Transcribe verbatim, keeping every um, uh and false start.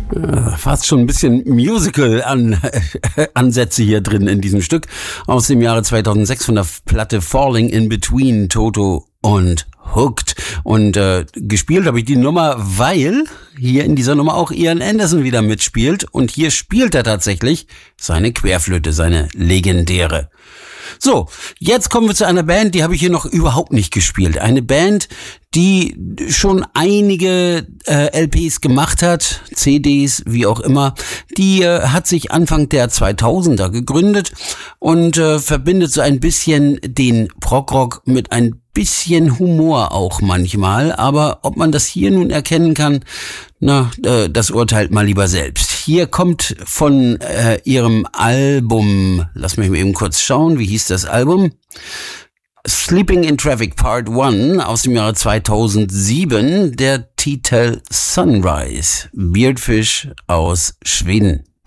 Fast schon ein bisschen Musical-Ansätze hier drin in diesem Stück aus dem Jahre zweitausendsechs von der Platte Falling in Between, Toto und Hooked. Und äh, gespielt habe ich die Nummer, weil hier in dieser Nummer auch Ian Anderson wieder mitspielt. Und hier spielt er tatsächlich seine Querflöte, seine legendäre. So, jetzt kommen wir zu einer Band, die habe ich hier noch überhaupt nicht gespielt. Eine Band, die schon einige äh, L Ps gemacht hat, C Ds, wie auch immer. Die äh, hat sich Anfang der zweitausender gegründet und äh, verbindet so ein bisschen den Prog-Rock mit ein bisschen Humor auch manchmal. Aber ob man das hier nun erkennen kann, na, äh, das urteilt mal lieber selbst. Hier kommt von äh, ihrem Album, lass mich mal eben kurz schauen, wie hieß das Album? Sleeping in Traffic Part eins aus dem Jahre zweitausendsieben, der Titel Sunrise, Beardfish aus Schweden.